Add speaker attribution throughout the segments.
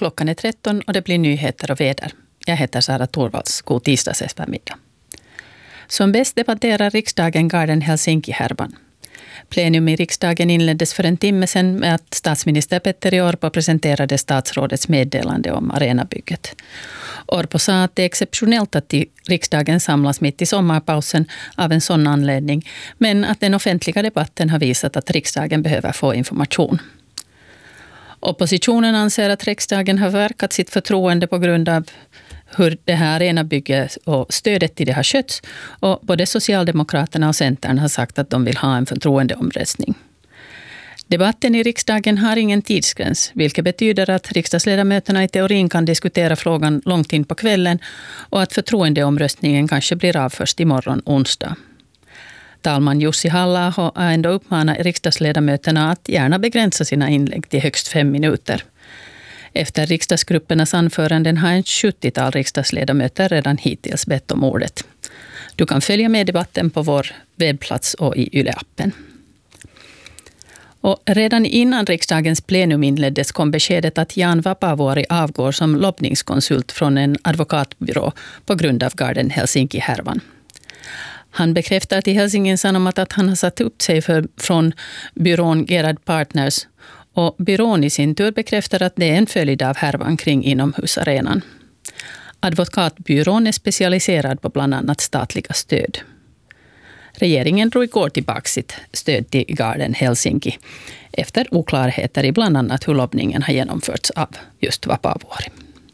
Speaker 1: Klockan är 13 och det blir nyheter och väder. Jag heter Sara Torvalds. God tisdags eftermiddag. Som bäst debatterar riksdagen Garden Helsinki-härvan. Plenum i riksdagen inleddes för en timme sedan med att statsminister Petteri Orpo presenterade statsrådets meddelande om arenabygget. Orpo sa att det är exceptionellt att riksdagen samlas mitt i sommarpausen av en sån anledning, men att den offentliga debatten har visat att riksdagen behöver få information. Oppositionen anser att riksdagen har verkat sitt förtroende på grund av hur det här arenabygget och stödet till det har skötts, och både Socialdemokraterna och Centern har sagt att de vill ha en förtroendeomröstning. Debatten i riksdagen har ingen tidsgräns, vilket betyder att riksdagsledamöterna i teorin kan diskutera frågan långt in på kvällen och att förtroendeomröstningen kanske blir av först imorgon onsdag. Talman Jussi Halla-aho har ändå uppmanat riksdagsledamöterna att gärna begränsa sina inlägg till högst 5 minuter. Efter riksdagsgruppernas anföranden har en 70-tal riksdagsledamöter redan hittills bett om ordet. Du kan följa med debatten på vår webbplats och i Yle-appen. Och redan innan riksdagens plenum inleddes kom beskedet att Jan Vapaavuori avgår som lobbningskonsult från en advokatbyrå på grund av Garden Helsinki-härvan. Han bekräftar till Helsingin Sanomat att han har satt upp sig från byrån Gerard Partners, och byrån i sin tur bekräftar att det är en följd av härvan kring inomhusarenan. Advokatbyrån är specialiserad på bland annat statliga stöd. Regeringen drog igår tillbaka sitt stöd till Garden Helsinki efter oklarheter i bland annat hur lobbningen har genomförts av just Vapaavuori.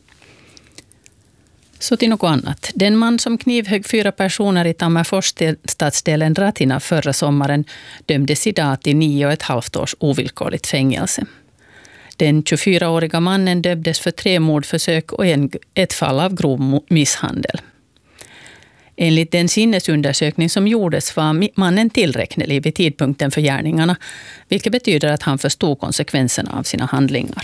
Speaker 1: Så till något annat. Den man som knivhögg 4 personer i Tammerfors stadsdelen Ratina förra sommaren dömdes idag till 9,5 års ovillkorligt fängelse. Den 24-åriga mannen dömdes för 3 mordförsök och ett fall av grov misshandel. Enligt den sinnesundersökning som gjordes var mannen tillräknelig vid tidpunkten för gärningarna, vilket betyder att han förstod konsekvenserna av sina handlingar.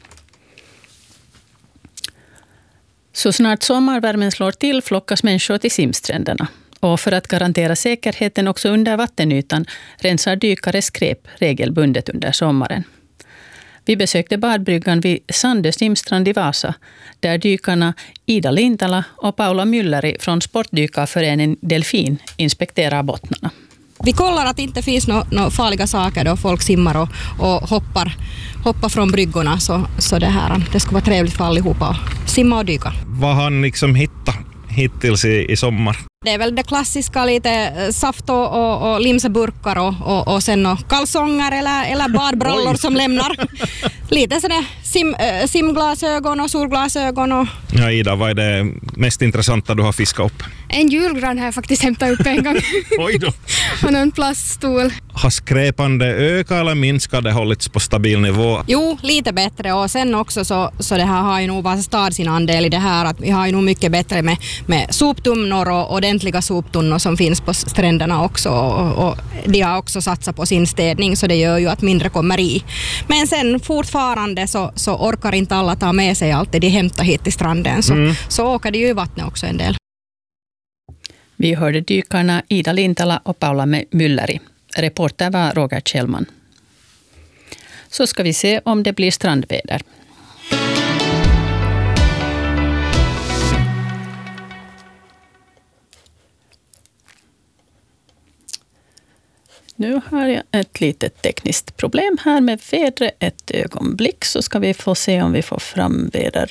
Speaker 1: Så snart sommarvärmen slår till flockas människor till simstränderna. Och för att garantera säkerheten också under vattenytan rensar dykare skräp regelbundet under sommaren. Vi besökte badbryggan vid Sandö simstrand i Vasa, där dykarna Ida Lintala och Paula Mülleri från Sportdykarföreningen Delfin inspekterar bottnarna.
Speaker 2: Vi kollar att det inte finns några farliga saker då folk simmar och hoppar från bryggorna, så det ska vara trevligt för allihopa att simma och dyka.
Speaker 3: Vad har ni liksom hittat hittills i sommar?
Speaker 2: Det är väl det klassiska, lite saft och limseburkar och sen kalsonger eller badbrallor som lämnar. Lite sådär simglasögon och solglasögon.
Speaker 3: Ja, Ida, vad är det mest intressanta du har fiskat upp?
Speaker 4: En julgran har jag faktiskt hämtat upp en gång.
Speaker 3: Oj då.
Speaker 4: Och en plaststol.
Speaker 3: Har skräpande ökat eller minskat, det hållits på stabil nivå?
Speaker 2: Jo, lite bättre, och sen också så det här har ju nog Vasa stad sin andel i det här, att vi har ju nog mycket bättre med soptunnor och ordentliga soptunnor som finns på stränderna också, och de har också satsat på sin städning, så det gör ju att mindre kommer i. Men sen fortfarande så orkar inte alla ta med sig allt det de hämtar hit till stranden, så åker det ju i vattnet också en del.
Speaker 1: Vi hörde dykarna Ida Lintala och Paula Mülleri. Reporter var Roger Kjellman. Så ska vi se om det blir strandväder. Nu har jag ett litet tekniskt problem här med vädret. Ett ögonblick så ska vi få se om vi får fram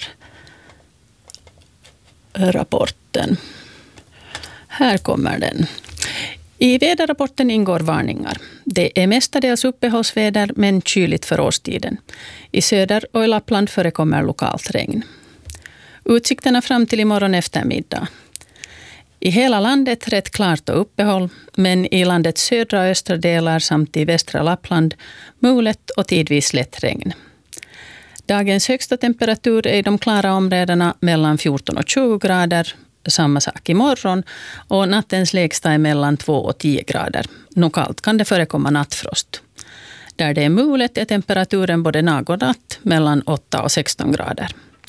Speaker 1: väderrapporten. Här kommer den. I väderrapporten ingår varningar. Det är mestadels uppehållsväder men kyligt för årstiden. I söder och i Lappland förekommer lokalt regn. Utsikterna fram till imorgon eftermiddag. I hela landet rätt klart och uppehåll, men i landets södra och östra delar samt i västra Lappland mulet och tidvis lätt regn. Dagens högsta temperatur är i de klara områdena mellan 14 och 20 grader. Samma sak imorgon, och nattens lägsta är mellan 2 och 10 grader. Lokalt kan det förekomma nattfrost. Där det är mulet är temperaturen både dag och natt mellan 8 och 16 grader.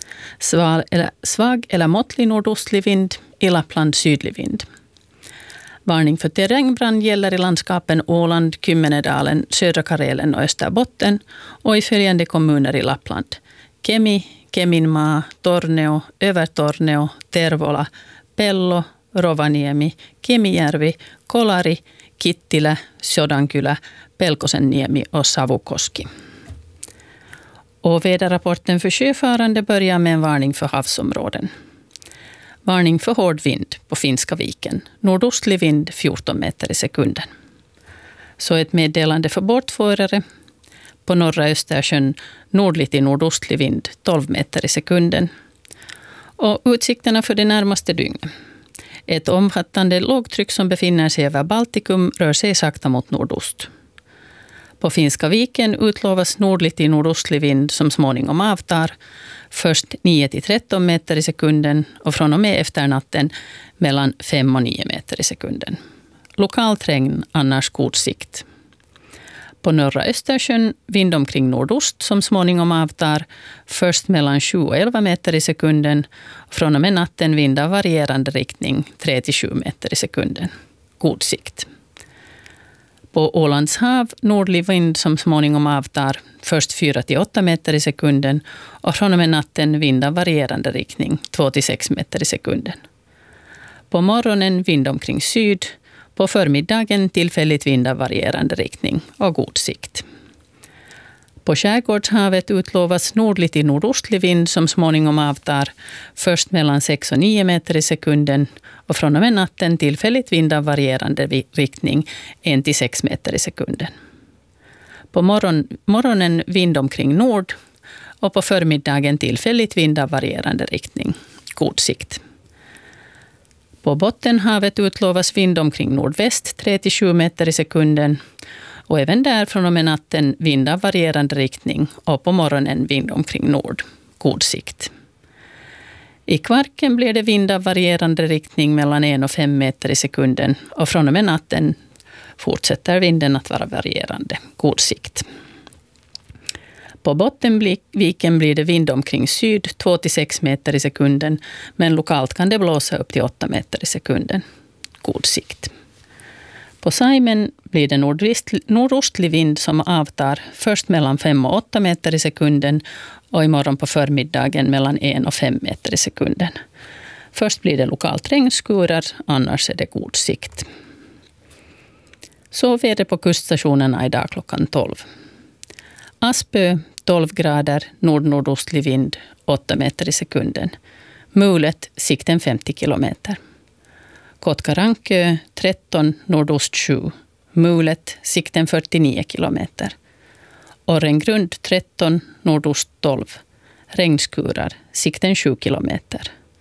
Speaker 1: Svag eller måttlig nordostlig vind, i Lappland sydlig vind. Varning för terrängbrand gäller i landskapen Åland, Kymmenedalen, södra Karelen och Österbotten och i följande kommuner i Lappland. Kemi, Keminmaa, Torneo, Övertorneo, Tervola, Pello, Rovaniemi, Kemijärvi, Kolari, Kittilä, Sodankylä, Pelkosenniemi och Savukoski. Och väderrapporten för sjöfarande börjar med en varning för havsområden. Varning för hård vind på Finska viken. Nordostlig vind 14 meter i sekunden. Så ett meddelande för båtförare. På norra Östersjön nordlig till nordostlig vind 12 meter i sekunden. Och utsikterna för det närmaste dygnet. Ett omfattande lågtryck som befinner sig över Baltikum rör sig sakta mot nordost. På Finska viken utlovas nordlig till nordostlig vind som småningom avtar. Först 9-13 meter i sekunden och från och med efter natten mellan 5 och 9 meter i sekunden. Lokalt regn, annars god sikt. På norra Östersjön vind omkring nordost som småningom avtar. Först mellan 7 och 11 meter i sekunden. Från och med natten vind av varierande riktning 3-7 meter i sekunden. God sikt. På Ålands hav nordlig vind som småningom avtar. Först 4-8 meter i sekunden. Och från och med natten vind av varierande riktning 2-6 meter i sekunden. På morgonen vind omkring syd. På förmiddagen tillfälligt vind av varierande riktning och god sikt. På skärgårdshavet utlovas nordlig till nordostlig vind som småningom avtar. Först mellan 6 och 9 meter i sekunden och från och med natten tillfälligt vind av varierande riktning 1-6 meter i sekunden. På morgonen vind omkring nord och på förmiddagen tillfälligt vind av varierande riktning. God sikt. På Bottenhavet utlovas vind omkring nordväst 3-7 meter i sekunden och även där från och med natten vind av varierande riktning och på morgonen vind omkring nord. God sikt. I Kvarken blir det vind av varierande riktning mellan 1 och 5 meter i sekunden och från och med natten fortsätter vinden att vara varierande. God sikt. På Bottenviken blir det vind omkring syd 2-6 meter i sekunden, men lokalt kan det blåsa upp till 8 meter i sekunden. God sikt. På Saimen blir det nordostlig vind som avtar först mellan 5 och 8 meter i sekunden och imorgon på förmiddagen mellan 1 och 5 meter i sekunden. Först blir det lokalt regnskurar, annars är det god sikt. Så väder på kuststationerna idag klockan 12. Aspö 12 grader, nord-nordostlig vind 8 meter i sekunden. Mulet sikten 50 kilometer. Kotkarankö 13, nordost 7. Mulet sikten 49 kilometer. Orrengrund 13, nordost 12. Regnskurar sikten 7 kilometer.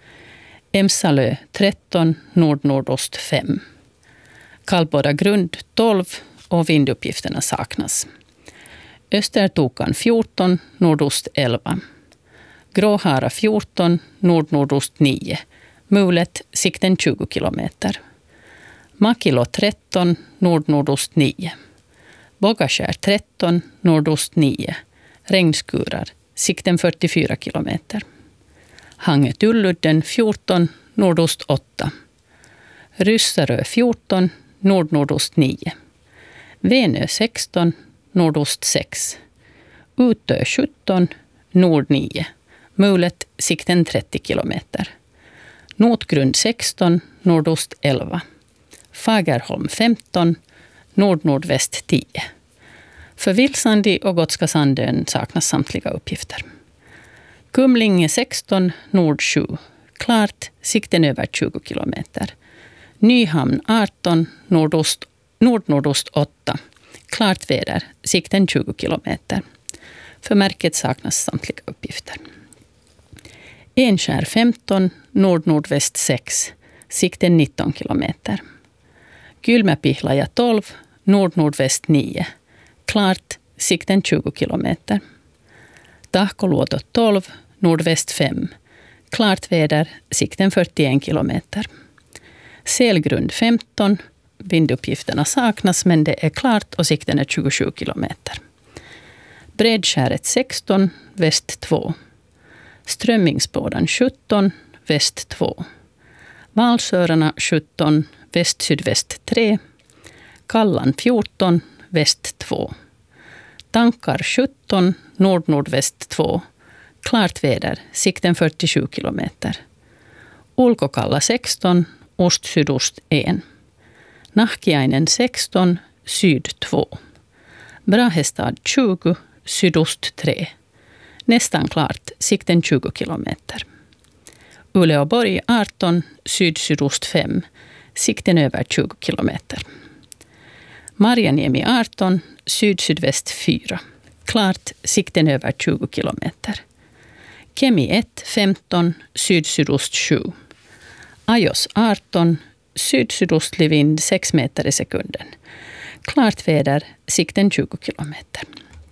Speaker 1: Emsalö 13, nord-nordost 5. Kallbodagrund 12 och vinduppgifterna saknas. Östertokan 14, nordost 11. Gråhara 14, nord-nordost 9. Mulet sikten 20 kilometer. Makilo 13, nord-nordost 9. Bogaskär 13, nordost 9. Regnskurar, sikten 44 kilometer. Hanget-Ulludden 14, nordost 8. Ryssarö 14, nord-nordost 9. Venö 16, nordost 6. Utö 17, nord 9. Mulet sikten 30 kilometer. Notgrund 16, nordost 11. Fagerholm 15, nord-nordväst 10. För Vilsandi och Gotska Sandön saknas samtliga uppgifter. Kumlinge 16, nord 7. Klart, sikten över 20 kilometer. Nyhamn 18, nord-nordost 8. Klart väder, sikten 20 kilometer. För märket saknas samtliga uppgifter. Enskär 15, nord-nordväst 6. Sikten 19 kilometer. Kylmäpihlaja 12, nord-nordväst 9. Klart, sikten 20 kilometer. Tahkoluoto 12, nordväst 5. Klart väder, sikten 41 kilometer. Selgrund 15, vinduppgifterna saknas men det är klart och sikten är 27 kilometer. Bredskäret 16, väst 2. Strömmingsbådan 17, väst 2. Valsörarna 17, väst-sydväst 3. Kallan 14, väst 2. Tankar 17, nord-nordväst 2. Klart väder, sikten 47 kilometer. Ulkokalla 16, ost-sydost 1. Nahkiainen 16, syd 2. Brahestad 20, sydost 3. Nästan klart, sikten 20 kilometer. Uleåborg 18, syd-sydost 5. Sikten över 20 kilometer. Marjaniemi 18, syd-sydväst 4. Klart, sikten över 20 kilometer. Kemi 1, 15, syd-sydost 7. Ajos 18, syd-sydostlig vind 6 meter i sekunden. Klart väder, sikten 20 kilometer.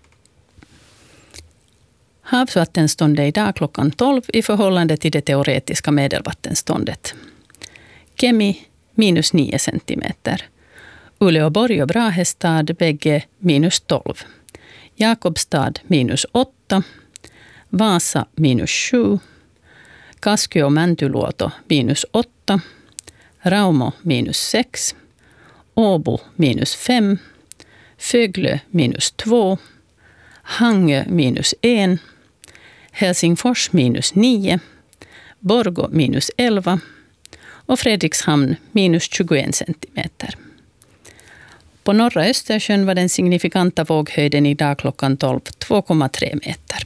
Speaker 1: Havsvattenståndet idag klockan 12 i förhållande till det teoretiska medelvattenståndet. Kemi minus 9 centimeter. Uleåborg och Brahestad bägge minus 12. Jakobstad minus 8. Vasa minus 7. Kaskö och Mäntyluoto minus 8. Raumo minus 6. Åbo minus 5. Föglö minus 2. Hangö minus 1. Helsingfors minus 9. Borgå minus 11. Och Fredrikshamn minus 21 centimeter. På norra Östersjön var den signifikanta våghöjden idag klockan 12 2,3 meter.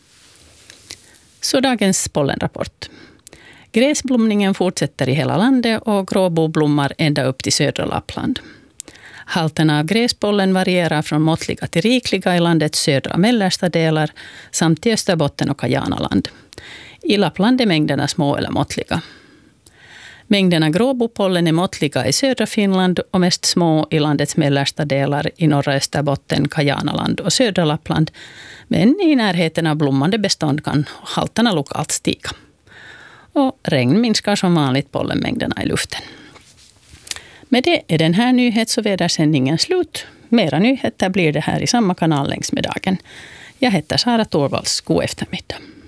Speaker 1: Så dagens pollenrapport. Gräsblomningen fortsätter i hela landet och gråbo blommar ända upp till södra Lappland. Halterna av gräspollen varierar från måttliga till rikliga i landets södra och mellersta delar samt i Österbotten och Kajanaland. I Lappland är mängderna små eller måttliga. Mängderna gråbopollen är måttliga i södra Finland och mest små i landets mellersta delar i norra Österbotten, Kajanaland och södra Lappland. Men i närheten av blommande bestånd kan halterna lokalt stiga. Och regn minskar som vanligt pollenmängderna i luften. Med det är den här nyhets- och vädersändningen slut. Mera nyheter blir det här i samma kanal längs med dagen. Jag heter Sara Torvalds. God eftermiddag.